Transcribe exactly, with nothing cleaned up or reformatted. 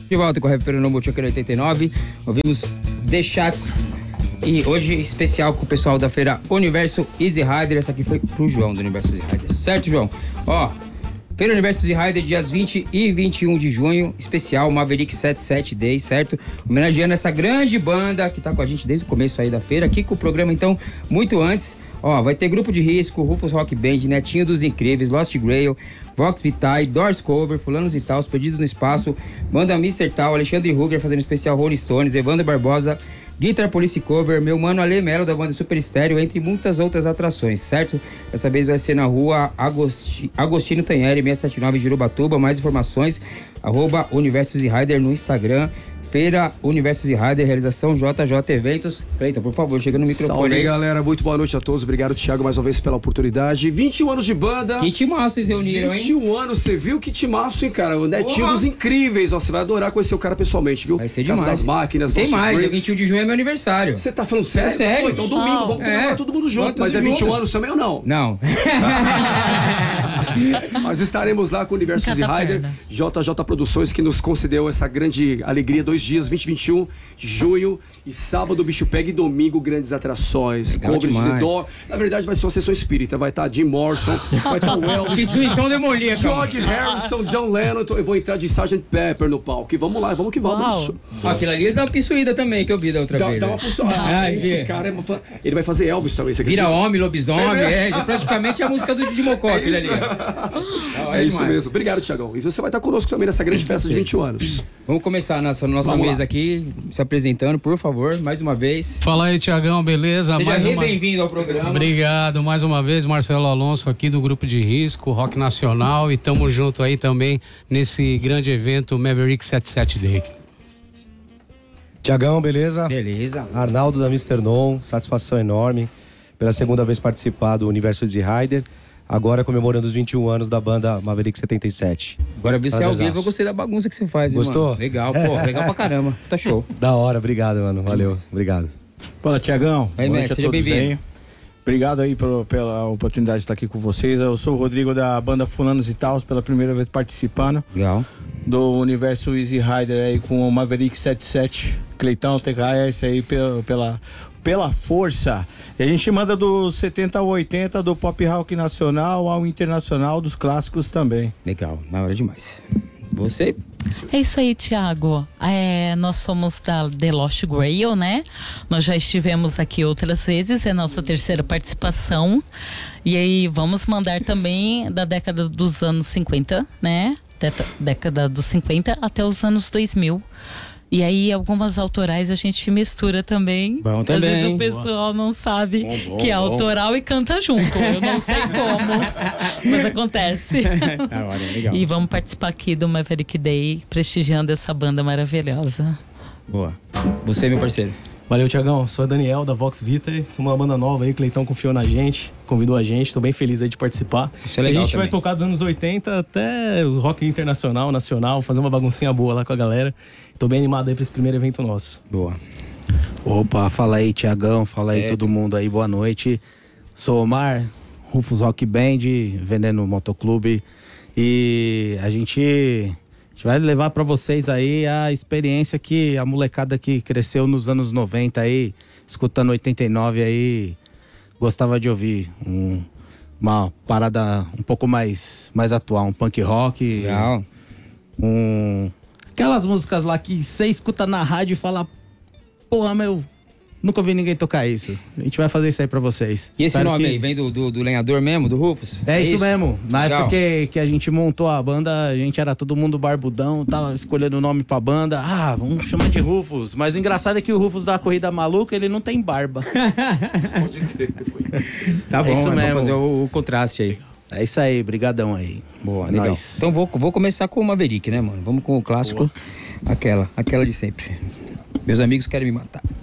De volta com o Rap Pernambuco oitenta e nove. Ouvimos The Chats. E hoje especial com o pessoal da feira Universo Easy Rider. Essa aqui foi pro João do Universo Easy Rider. Certo, João? Ó, feira Universo Easy Rider dias vinte e vinte e um de junho. Especial Maverick setenta e sete Days, certo? Homenageando essa grande banda que tá com a gente desde o começo aí da feira. Aqui com o programa, então, muito antes. Ó, vai ter Grupo de Risco, Rufus Rock Band, Netinho dos Incríveis, Lost Grail, Vox Vitae, Doors Cover, Fulanos e Tal, Perdidos no Espaço, Banda mister Tal, Alexandre Ruger fazendo especial Rolling Stones, Evandro Barbosa, Guitar Police Cover, meu mano Ale Melo da banda Super Estéreo, entre muitas outras atrações, certo? Dessa vez vai ser na rua Agosti, Agostinho Tanheri, seiscentos e setenta e nove, Jurubatuba. Mais informações, arroba Universo Easy Rider no Instagram. Feira Universo Easy Rider, realização J J Eventos. Cleiton, por favor, chega no microfone. Salve, aí. Galera, muito boa noite a todos. Obrigado, Thiago, mais uma vez pela oportunidade. vinte e um anos de banda. Que timaço vocês reuniram, hein? vinte e um anos, você viu que timaço, hein, cara? O Netinho dos Incríveis, ó, você vai adorar conhecer o cara pessoalmente, viu? Vai ser Casa demais. das Máquinas. Tem mais, Break. dia vinte e um de junho é meu aniversário. Você tá falando sério? É sério. Pô, então domingo, vamos comemorar É. todo mundo junto. Vamos Mas é tudo vinte e um junto. anos também ou não? Não. Mas estaremos lá com o Universo Easy Cada Rider, perna. J J Produções, que nos concedeu essa grande alegria, dois dias, vinte e vinte e um de junho, e sábado o bicho pega e domingo grandes atrações, Legal covers de demais. The Door. Na verdade vai ser uma sessão espírita, vai estar Jim Morrison, vai estar o Elvis, Instituição demoníaca. George Harrison, John Lennon. Então eu vou entrar de sergeant Pepper no palco, e vamos lá, vamos que vamos. Uau. bicho. Ó, aquilo ali dá uma pissuída também, que eu vi da outra Dá, vez. dá né? uma pulsão. Ah, Ai, esse vê. cara é uma fã. Ele vai fazer Elvis também, você Vira acredita? homem, lobisomem, É é, praticamente a música do Didi Mocó, aquele ali. ó. É isso demais. mesmo. Obrigado, Thiagão. E você vai estar conosco também nessa grande festa de vinte e um anos. Vamos começar a nossa, nossa Vamos mesa lá. aqui, se apresentando, por favor, mais uma vez. Fala aí, Tiagão, beleza? Seja mais uma... bem-vindo ao programa. Obrigado, mais uma vez, Marcelo Alonso aqui do Grupo de Risco, Rock Nacional, e tamo junto aí também nesse grande evento Maverick setenta e sete Day. Tiagão, beleza? Beleza. Arnaldo da mister Non, satisfação enorme pela segunda vez participar do Universo Easy Rider, agora comemorando os vinte e um anos da banda Maverick setenta e sete. Agora vi você ao Prazerzaço. vivo, eu gostei da bagunça que você faz, hein, Gostou? mano? Legal, pô, legal pra caramba. Tá show. Da hora, obrigado, mano. Valeu, obrigado. Fala, Tiagão. Aí, Boa mestre, noite a seja todos bem-vindo. aí. Obrigado aí por- pela oportunidade de estar aqui com vocês. Eu sou o Rodrigo da banda Fulanos e Tals, pela primeira vez participando Legal. do Universo Easy Rider aí com o Maverick setenta e sete. Cleitão, T K S aí pela, pela, pela força. E a gente manda do setenta ao oitenta, do pop rock nacional ao internacional, dos clássicos também. Legal, na hora demais. Você? É isso aí, Thiago. É, nós somos da The Lost Grail, né? Nós já estivemos aqui outras vezes, é nossa terceira participação. E aí vamos mandar também da década dos anos cinquenta, né? Deta- Década dos cinquenta até os anos dois mil. E aí algumas autorais a gente mistura também. Bom Às também. vezes o pessoal não sabe que é autoral e canta junto. Eu não sei como, mas acontece. Na hora, legal. E vamos participar aqui do Maverick Day, prestigiando essa banda maravilhosa. Boa. Você, meu parceiro. Valeu, Tiagão. Sou o Daniel da Vox Vitae. Somos uma banda nova aí, o Cleitão confiou na gente, convidou a gente. Tô bem feliz aí de participar. Isso é legal A gente vai também. tocar dos anos oitenta até o rock internacional, nacional, fazer uma baguncinha boa lá com a galera. Tô bem animado aí pra esse primeiro evento nosso. Boa. Opa, fala aí, Tiagão, fala aí É, todo mundo aí, boa noite. Sou Omar, Rufus Rock Band, Veneno Motoclube, e a gente, a gente vai levar pra vocês aí a experiência que a molecada que cresceu nos anos noventa aí, escutando oitenta e nove aí, gostava de ouvir. Um- uma parada um pouco mais, mais atual, um punk rock, Legal. um... aquelas músicas lá que você escuta na rádio e fala, porra, meu, nunca vi ninguém tocar isso. A gente vai fazer isso aí pra vocês. E esse Espero nome que- aí, vem do, do, do lenhador mesmo, do Rufus? É, isso, mesmo. Na Legal. época que, que a gente montou a banda, a gente era todo mundo barbudão, tava escolhendo o nome pra banda. Ah, vamos chamar de Rufus. Mas o engraçado é que o Rufus da Corrida Maluca, ele não tem barba. Tá bom, É isso é pra mesmo. fazer o, o contraste aí. É isso aí, brigadão aí. Boa, É legal. nóis. Então vou, vou começar com o Maverick, né, mano? Vamos com o clássico. Aquela, aquela de sempre. Meus amigos querem me matar.